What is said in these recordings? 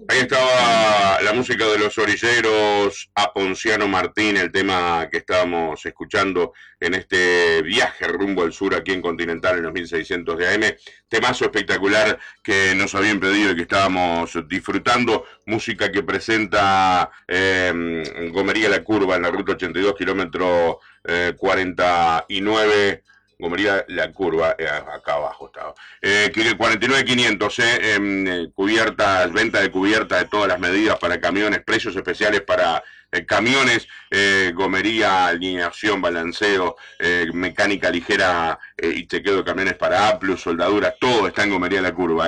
Ahí estaba la música de los orilleros, a Ponciano Martín, el tema que estábamos escuchando en este viaje rumbo al sur aquí en Continental en los 1600 de AM. Temazo espectacular que nos habían pedido y que estábamos disfrutando. Música que presenta Gomería La Curva en la ruta 82, kilómetro 49. Gomería La Curva, acá abajo estaba. 49.500, cubiertas, venta de cubierta de todas las medidas para camiones, precios especiales para camiones, gomería, alineación, balanceo, mecánica ligera y chequeo de camiones para A+, soldaduras, todo está en Gomería La Curva,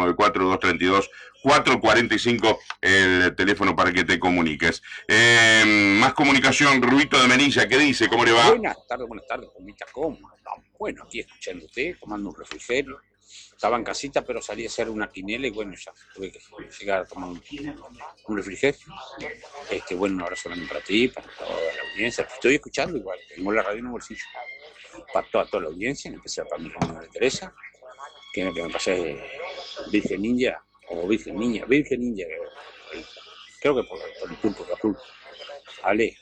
094-232-445 el teléfono para que te comuniques. Más comunicación, Ruito de Menilla, ¿qué dice? ¿Cómo le va? Buenas tardes, comita, ¿cómo? Bueno, aquí escuchándote, tomando un refrigerio. Estaba en casita, pero salí a hacer una quinela y bueno, ya tuve que llegar a tomar un refrigerio. Bueno, un abrazo grande para ti, para toda la audiencia. Estoy escuchando igual, tengo la radio en el bolsillo. Para toda la audiencia, en especial para mi hermana de Teresa, que me pasé Virgen Ninja, o Virgen Niña, creo que por el turco azul. Ale,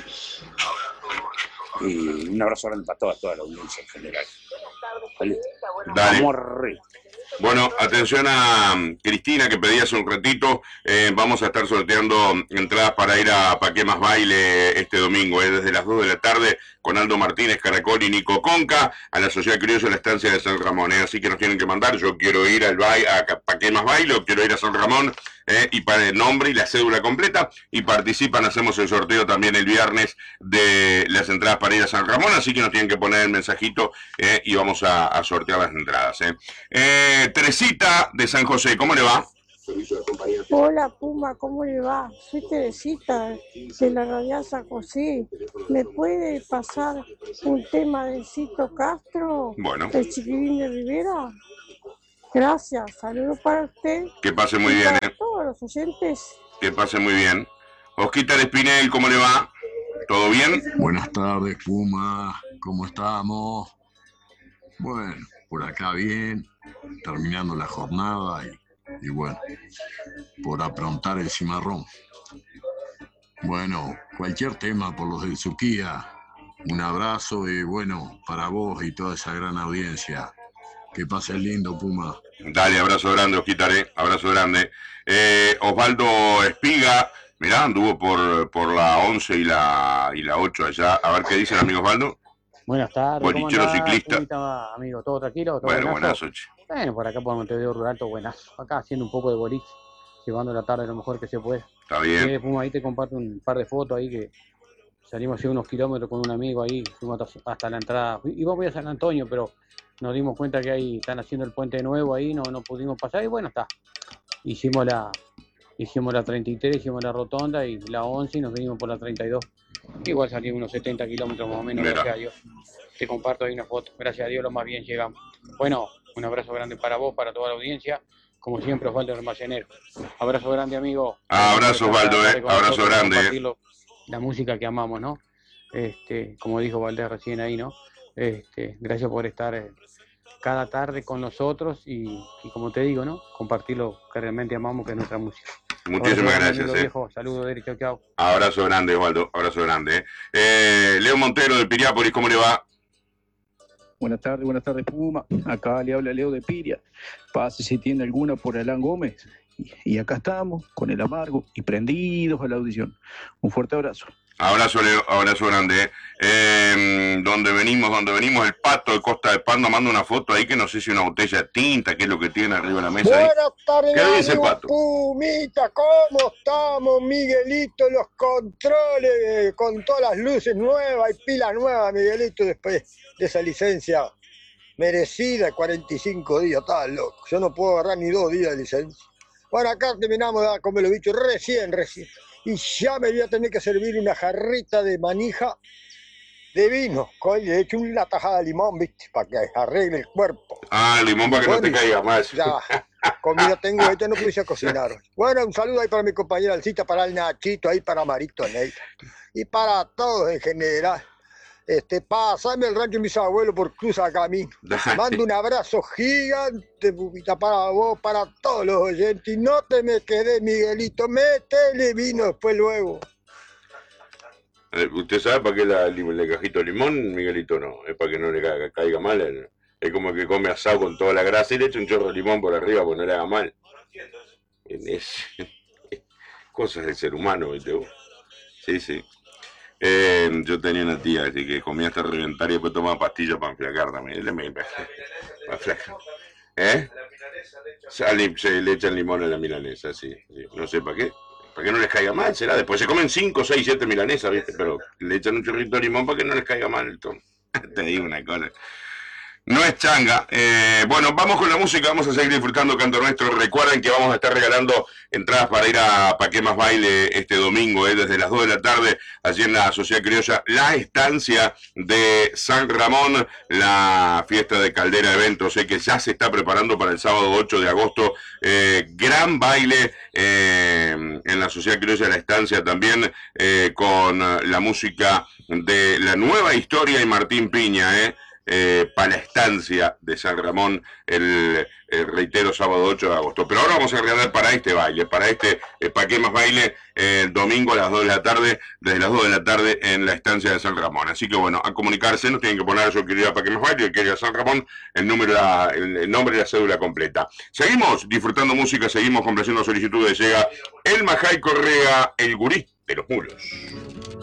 y un abrazo grande para toda la audiencia en general. ¿Vale? Dale. Vamos arriba. Bueno, atención a Cristina que pedía hace un ratito, vamos a estar sorteando entradas para ir a Pa' Qué Más Baile este domingo, desde las 2 de la tarde con Aldo Martínez, Caracol y Nico Conca, a la Sociedad Criolla en la estancia de San Ramón, así que nos tienen que mandar, yo quiero ir a Pa' Qué Más Baile o quiero ir a San Ramón, y para el nombre y la cédula completa, y participan, hacemos el sorteo también el viernes de las entradas para ir a San Ramón, así que nos tienen que poner el mensajito y vamos a sortear las entradas. Teresita de San José, ¿cómo le va? Hola Puma, ¿cómo le va? Soy Teresita de la Radial San José. ¿Me puede pasar un tema de Cito Castro, bueno, del Chiquilín de Rivera? Gracias, saludos para usted. Que pase muy bien, para todos los oyentes. Que pase muy bien. Osquitar Espinel, ¿cómo le va? ¿Todo bien? Buenas tardes, Puma, ¿cómo estamos? Bueno, por acá bien, terminando la jornada y bueno, por aprontar el cimarrón. Bueno, cualquier tema por los del Suquía, un abrazo y bueno, para vos y toda esa gran audiencia. Que pasen lindo, Puma. Dale, abrazo grande, Osquitaré, abrazo grande. Osvaldo Espiga, mirá, anduvo por la 11 y la 8 allá. A ver qué dice el amigo Osvaldo. Buenas tardes. Bolichero ciclista. Amigo, ¿todo tranquilo? ¿Todo bueno, buenazo. Bueno, por acá por Montevideo Rural, todo buenazo. Acá haciendo un poco de boliche, llevando la tarde lo mejor que se puede. Está bien. Puma, ahí te comparto un par de fotos ahí que salimos hace unos kilómetros con un amigo ahí, fuimos hasta la entrada. Íbamos a San Antonio, pero nos dimos cuenta que ahí están haciendo el puente nuevo ahí, no pudimos pasar y bueno, está. Hicimos la 33, hicimos la rotonda y la 11 y nos venimos por la 32. Igual salimos unos 70 kilómetros más o menos, gracias a Dios. Te comparto ahí una foto, gracias a Dios lo más bien llegamos. Bueno, un abrazo grande para vos, para toda la audiencia. Como siempre, Osvaldo Almacenero. Abrazo grande, amigo. Abrazo, Osvaldo, abrazo grande. La música que amamos, ¿no? Como dijo Valdés recién ahí, ¿no? Gracias por estar cada tarde con nosotros y como te digo, ¿no? Compartir lo que realmente amamos, que es nuestra música. Muchísimas gracias. Viejo. Saludos, Derek, chau, chau. Abrazo grande, Osvaldo, abrazo grande. Leo Montero de Piriápolis, ¿cómo le va? Buenas tardes, Puma. Acá le habla Leo de Piria. Pase si tiene alguna por Alan Gómez. Y acá estamos, con el amargo y prendidos a la audición. Un fuerte abrazo. Abrazo, Leo, abrazo grande. Donde venimos, el Pato de Costa de Pando manda una foto ahí que no sé si una botella de tinta, que es lo que tiene arriba de la mesa. Buenas tardes, ¿qué dice Pato? Pumita, ¿cómo estamos? Miguelito, los controles, con todas las luces nuevas y pilas nuevas, Miguelito, después de esa licencia merecida, 45 días, estaba loco. Yo no puedo agarrar ni 2 días de licencia. Bueno, acá terminamos de comer los bichos recién. Y ya me voy a tener que servir una jarrita de manija de vino. Le he hecho una tajada de limón, ¿viste? Para que arregle el cuerpo. Limón para que no te caiga más. Ya, comida tengo, ahorita no puse a cocinar. Bueno, un saludo ahí para mi compañera Alcita, para el Nachito, ahí para Marito Neira. Y para todos en general. Pásame el rancho de mis abuelos por Cruz a Camino. Dale. Mando un abrazo gigante, pupita, para vos, para todos los oyentes. Y no te me quedes, Miguelito. Métele vino después luego. ¿Usted sabe para qué el cajito de limón, Miguelito? No, es para que no le caiga mal. Es como que come asado con toda la grasa y le echa un chorro de limón por arriba porque no le haga mal. Es cosas del ser humano, ¿viste vos? Sí, sí. Yo tenía una tía así que comía hasta reventar y después tomaba pastillas para enflacar también. Para enflacar. ¿Eh? Se le echan limón a la milanesa, sí. No sé para qué. Para que no les caiga mal, será. Después se comen 5, 6, 7 milanesas, ¿viste? Pero le echan un chorrito de limón para que no les caiga mal. Te digo una cosa. No es changa. Bueno, vamos con la música, vamos a seguir disfrutando Canto Nuestro. Recuerden que vamos a estar regalando entradas para ir a Pa' Qué Más Baile este domingo, desde las 2 de la tarde, allí en la Sociedad Criolla, la estancia de San Ramón, la fiesta de Caldera Eventos, que ya se está preparando para el sábado 8 de agosto. Gran baile en la Sociedad Criolla, la estancia también, con la música de La Nueva Historia y Martín Piña, para la estancia de San Ramón, el reitero, sábado 8 de agosto. Pero ahora vamos a regalar para este baile, para este Pa' Qué Más Baile, el domingo a las 2 de la tarde, desde las 2 de la tarde en la estancia de San Ramón. Así que bueno, a comunicarse, nos tienen que poner yo quiero ir a Pa' Qué Más Baile, yo quiero ir a San Ramón, el nombre y la cédula completa. Seguimos disfrutando música, seguimos complaciendo solicitudes. Llega el Majay Correa, el gurí de los mulos.